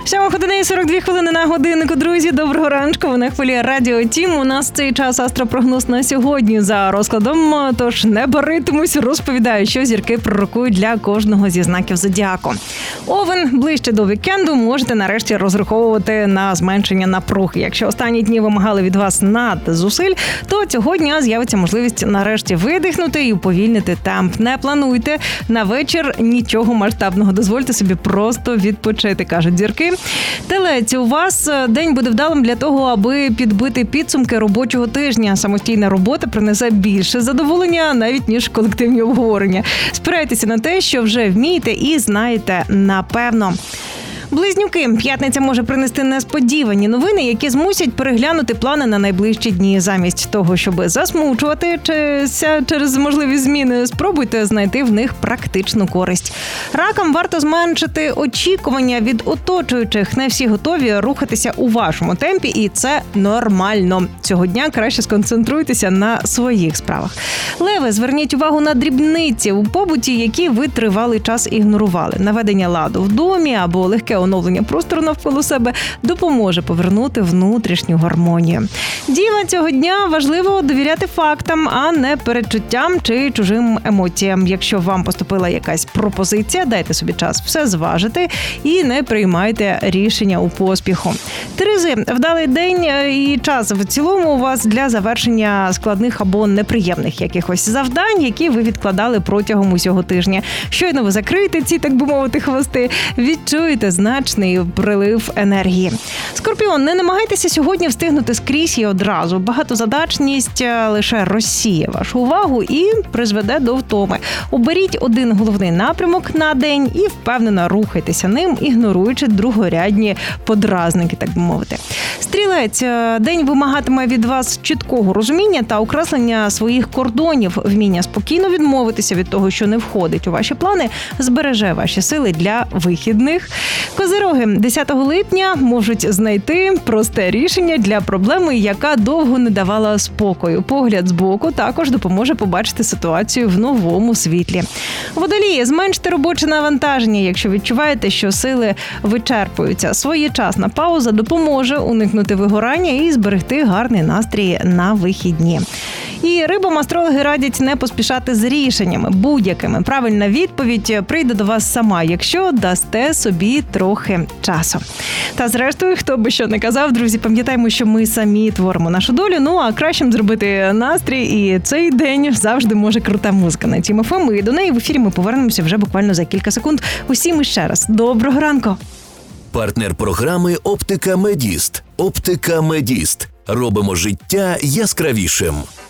7:42 на годиннику, друзі. Доброго ранку. Ви на хвилі Радіо Тім. У нас цей час астропрогноз на сьогодні за розкладом. Тож не баритимусь, розповідаю, що зірки пророкують для кожного зі знаків зодіаку. Овен, ближче до вікенду можете нарешті розраховувати на зменшення напруги. Якщо останні дні вимагали від вас надзусиль, то цього дня з'явиться можливість нарешті видихнути і уповільнити темп. Не плануйте на вечір нічого масштабного. Дозвольте собі просто відпочити, кажуть зірки. Телець, у вас день буде вдалим для того, аби підбити підсумки робочого тижня. Самостійна робота принесе більше задоволення, навіть ніж колективні обговорення. Спирайтеся на те, що вже вмієте і знаєте напевно. Близнюки, п'ятниця може принести несподівані новини, які змусять переглянути плани на найближчі дні. Замість того, щоб засмучувати через можливі зміни, спробуйте знайти в них практичну користь. Ракам варто зменшити очікування від оточуючих. Не всі готові рухатися у вашому темпі, і це нормально. Цього дня краще сконцентруйтеся на своїх справах. Леви, зверніть увагу на дрібниці у побуті, які ви тривалий час ігнорували. Наведення ладу в домі або легке оновлення простору навколо себе допоможе повернути внутрішню гармонію. Діва, цього дня важливо довіряти фактам, а не передчуттям чи чужим емоціям. Якщо вам поступила якась пропозиція, дайте собі час все зважити і не приймайте рішення у поспіху. Терези, вдалий день і час в цілому у вас для завершення складних або неприємних якихось завдань, які ви відкладали протягом усього тижня. Щойно ви закриєте ці, так би мовити, хвости, відчуєте значний прилив енергії. Скорпіон, не намагайтеся сьогодні встигнути скрізь і одразу. Багатозадачність лише розсіє вашу увагу і призведе до втоми. Оберіть один головний напрямок на день і впевнено рухайтеся ним, ігноруючи другорядні подразники, так би мовити. Стрілець, день вимагатиме від вас чіткого розуміння та окреслення своїх кордонів. Вміння спокійно відмовитися від того, що не входить у ваші плани, збереже ваші сили для вихідних. Козироги, 10 липня можуть знайти просте рішення для проблеми, яка довго не давала спокою. Погляд збоку також допоможе побачити ситуацію в новому світлі. Водолії, зменште робоче навантаження, якщо відчуваєте, що сили вичерпуються. Своєчасна пауза допоможе уникнути вигорання і зберегти гарний настрій на вихідні. І рибам астрологи радять не поспішати з рішеннями будь-якими. Правильна відповідь прийде до вас сама, якщо дасте собі трохи часу. Та зрештою, хто би що не казав, друзі, пам'ятаємо, що ми самі творимо нашу долю, ну а кращим зробити настрій, і цей день завжди може крута музика на Тім ФМ. І до неї в ефірі ми повернемося вже буквально за кілька секунд. Усім ще раз доброго ранку! Партнер програми «Оптика Медіст». «Оптика Медіст». Робимо життя яскравішим.